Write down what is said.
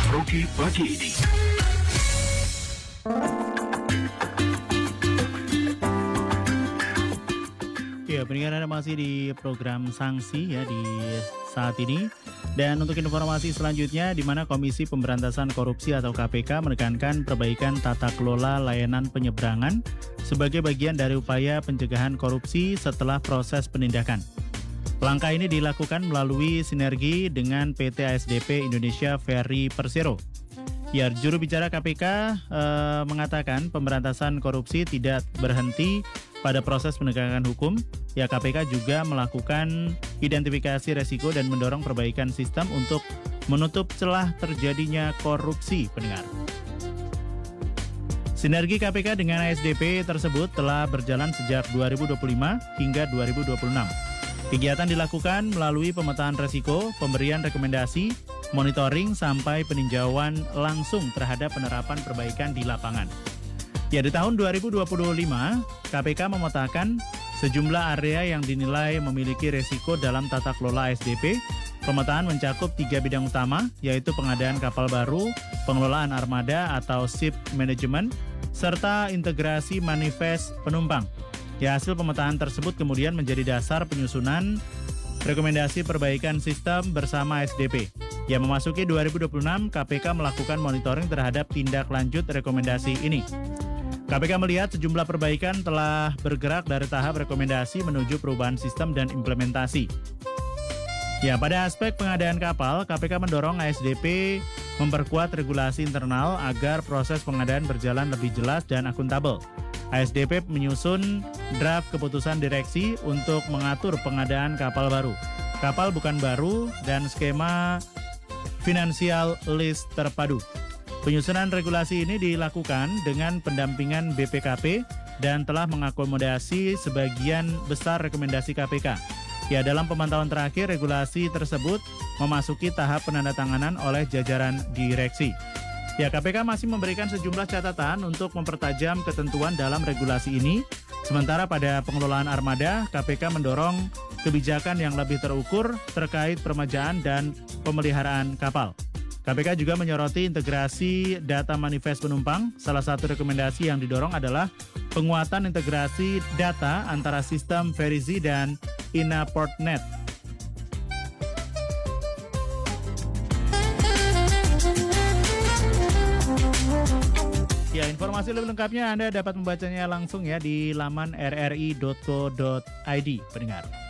Meroki pagi ini. Ya, pendengar, Anda masih di program Sanksi ya di saat ini. Dan untuk informasi selanjutnya, di mana Komisi Pemberantasan Korupsi atau KPK menekankan perbaikan tata kelola layanan penyeberangan sebagai bagian dari upaya pencegahan korupsi setelah proses penindakan. Langkah ini dilakukan melalui sinergi dengan PT ASDP Indonesia Ferry Persero. Ya, juru bicara KPK mengatakan pemberantasan korupsi tidak berhenti pada proses penegakan hukum. Ya, KPK juga melakukan identifikasi resiko dan mendorong perbaikan sistem untuk menutup celah terjadinya korupsi, pendengar. Sinergi KPK dengan ASDP tersebut telah berjalan sejak 2025 hingga 2026. Kegiatan dilakukan melalui pemetaan resiko, pemberian rekomendasi, monitoring, sampai peninjauan langsung terhadap penerapan perbaikan di lapangan. Ya, di tahun 2025, KPK memetakan sejumlah area yang dinilai memiliki resiko dalam tata kelola ASDP. Pemetaan mencakup 3 bidang utama, yaitu pengadaan kapal baru, pengelolaan armada atau ship management, serta integrasi manifest penumpang. Ya, hasil pemetaan tersebut kemudian menjadi dasar penyusunan rekomendasi perbaikan sistem bersama ASDP. Ya, memasuki 2026, KPK melakukan monitoring terhadap tindak lanjut rekomendasi ini. KPK melihat sejumlah perbaikan telah bergerak dari tahap rekomendasi menuju perubahan sistem dan implementasi. Ya, pada aspek pengadaan kapal, KPK mendorong ASDP memperkuat regulasi internal agar proses pengadaan berjalan lebih jelas dan akuntabel. ASDP menyusun draft keputusan direksi untuk mengatur pengadaan kapal baru, kapal bukan baru, dan skema financial lease terpadu. Penyusunan regulasi ini dilakukan dengan pendampingan BPKP dan telah mengakomodasi sebagian besar rekomendasi KPK. Ya, dalam pemantauan terakhir, regulasi tersebut memasuki tahap penandatanganan oleh jajaran direksi. Ya, KPK masih memberikan sejumlah catatan untuk mempertajam ketentuan dalam regulasi ini. Sementara pada pengelolaan armada, KPK mendorong kebijakan yang lebih terukur terkait permajaan dan pemeliharaan kapal. KPK juga menyoroti integrasi data manifest penumpang. Salah satu rekomendasi yang didorong adalah penguatan integrasi data antara sistem Verizi dan INA-Portnet. Ya, informasi lebih lengkapnya Anda dapat membacanya langsung ya di laman rri.co.id, pendengar.